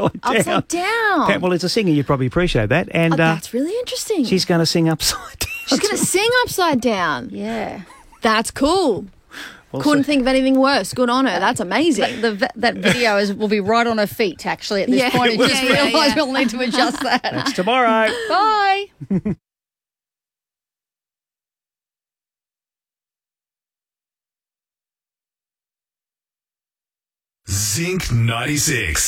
upside down. Upside down. Well, as a singer, you'd probably appreciate that. And that's really interesting. she's going to sing upside down. She's going to sing upside down. Yeah. That's cool. Couldn't think of anything worse. Good on her. That's amazing. That video will be right on her feet, actually, at this point. I just realised we'll need to adjust that. That's tomorrow. Bye. Zinc 96.